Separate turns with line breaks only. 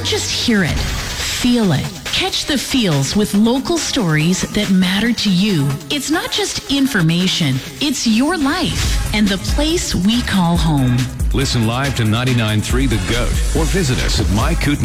Don't just hear it, feel it. Catch the feels with local stories that matter to you. It's not just information, it's your life and the place we call home.
Listen live to 99.3 The Goat or visit us at